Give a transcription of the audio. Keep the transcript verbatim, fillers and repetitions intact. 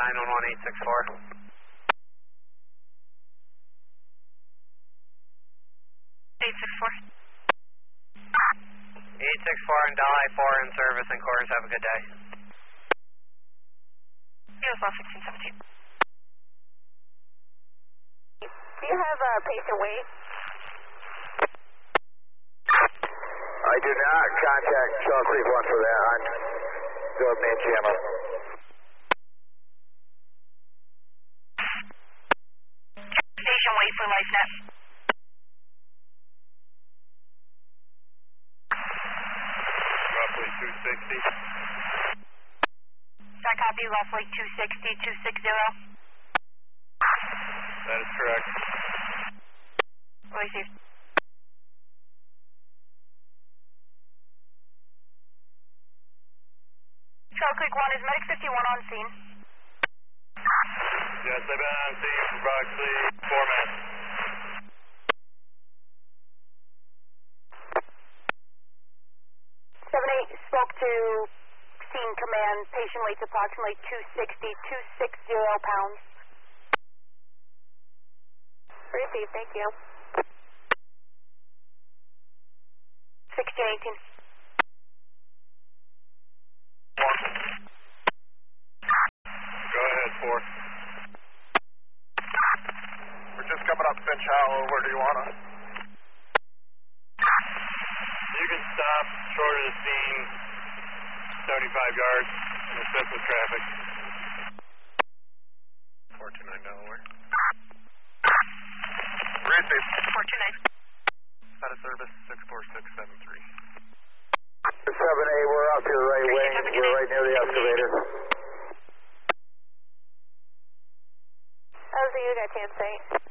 nine one one eight six four. eight six four. eight six four and Delhi four in service and quarters. Have a good day. U S L sixteen seventeen. Do you have a patient wait? I do not. Contact Chelsea one for that. I'm go up main channel. Station wait for LifeNet. Roughly two sixty. That copy, roughly two sixty, two sixty. That is correct. Received. Trail Creek one, is Medic fifty-one on scene? Yes, I've been on scene for approximately four minutes. seven eight spoke to scene command. Patient weighs approximately two sixty, two sixty pounds. Received, thank you. sixteen eighteen. Go ahead, four. We're just coming up Finch Hollow. Where do you want us? You can stop short of the scene, seventy-five yards, and assist with traffic. four two nine Delaware. Receive. four two nine. Out of service, six four six seven three. seven A, we're off your right wing. We're right near the excavator. How's the unit, ten eight?